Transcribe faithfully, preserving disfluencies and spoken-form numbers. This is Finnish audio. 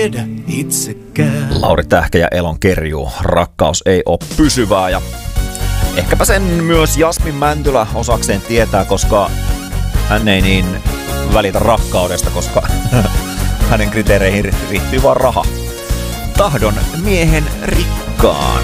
tiedä itsekään. Lauri Tähkä ja Elon Kerjuu. Rakkaus ei ole pysyvää ja ehkäpä sen myös Jasmin Mäntylä osakseen tietää, koska hän ei niin välitä rakkaudesta, koska hänen kriteereihin riittyy vaan raha. Tahdon miehen rikkaan.